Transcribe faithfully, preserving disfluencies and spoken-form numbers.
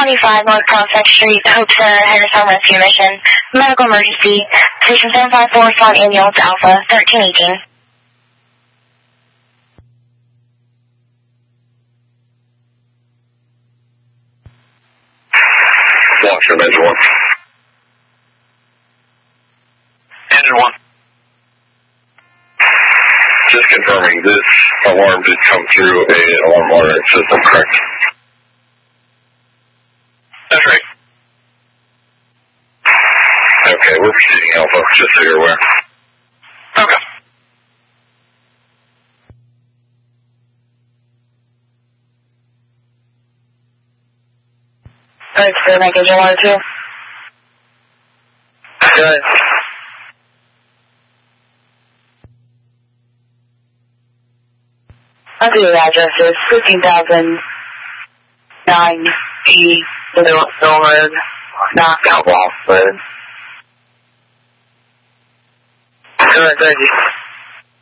twenty-five North Prospect Street, Hope Center, Hagerstown Rescue Mission. Medical emergency. Position seven five four, Swan Ambulance Alpha, thirteen eighteen. Launch from engine one. Engine one. Just confirming this alarm did come through a alarm monitoring system, correct? That's right. Okay, we're proceeding Alpha, just so you're aware. Okay. Alright, so make engine one or two. Good. I'll do your address is fifteen thousand nine E Middle Road, Knockout Walk Road. Good, thank you.